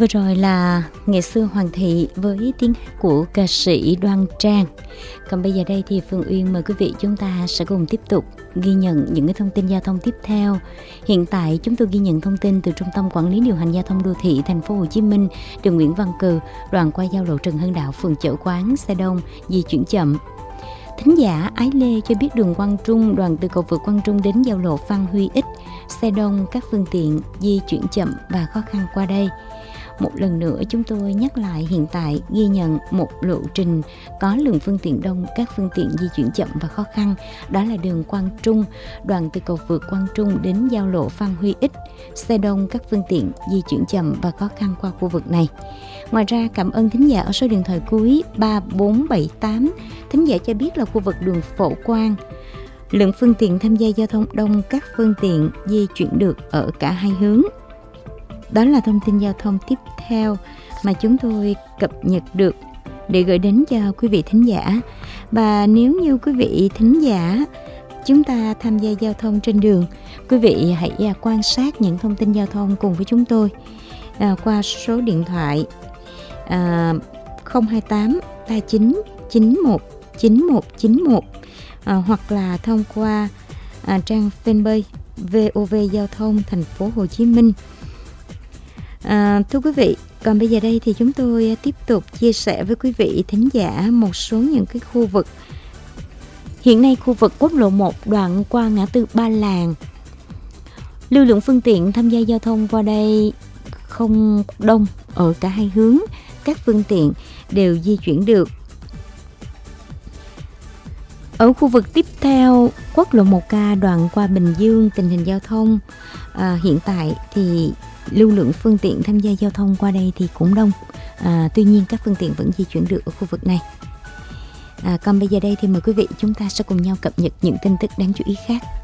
Vừa rồi là Ngày xưa Hoàng thị với tiếng hát của ca sĩ Đoan Trang. Còn bây giờ đây thì Phương Uyên mời quý vị chúng ta sẽ cùng tiếp tục ghi nhận những cái thông tin giao thông tiếp theo. Hiện tại chúng tôi ghi nhận thông tin từ Trung tâm Quản lý điều hành giao thông đô thị thành phố Hồ Chí Minh, đường Nguyễn Văn Cừ, đoạn qua giao lộ Trần Hưng Đạo, phường Chợ Quán, xe đông di chuyển chậm. Thính giả Ái Lê cho biết đường Quang Trung, đoạn từ cầu vượt Quang Trung đến giao lộ Phan Huy Ích, xe đông, các phương tiện di chuyển chậm và khó khăn qua đây. Một lần nữa chúng tôi nhắc lại, hiện tại ghi nhận một lộ trình có lượng phương tiện đông, các phương tiện di chuyển chậm và khó khăn, đó là đường Quang Trung, đoạn từ cầu vượt Quang Trung đến giao lộ Phan Huy Ích, xe đông, các phương tiện di chuyển chậm và khó khăn qua khu vực này. Ngoài ra, cảm ơn thính giả ở số điện thoại cuối 3478. Thính giả cho biết là khu vực đường Phổ Quang, lượng phương tiện tham gia giao thông đông, các phương tiện di chuyển được ở cả hai hướng. Đó là thông tin giao thông tiếp theo mà chúng tôi cập nhật được để gửi đến cho quý vị thính giả. Và nếu như quý vị thính giả chúng ta tham gia giao thông trên đường, quý vị hãy quan sát những thông tin giao thông cùng với chúng tôi qua số điện thoại 028 39 91 9191 hoặc là thông qua trang fanpage VOV Giao thông thành phố Hồ Chí Minh. Thưa quý vị, còn bây giờ đây thì chúng tôi tiếp tục chia sẻ với quý vị thính giả một số những cái khu vực. Hiện nay khu vực quốc lộ 1 đoạn qua ngã tư Ba Làng, lưu lượng phương tiện tham gia giao thông qua đây không đông ở cả hai hướng, các phương tiện đều di chuyển được. Ở khu vực tiếp theo, quốc lộ 1K đoạn qua Bình Dương, tình hình giao thông hiện tại thì lưu lượng phương tiện tham gia giao thông qua đây thì cũng đông. Tuy nhiên các phương tiện vẫn di chuyển được ở khu vực này. Còn bây giờ đây thì mời quý vị chúng ta sẽ cùng nhau cập nhật những tin tức đáng chú ý khác.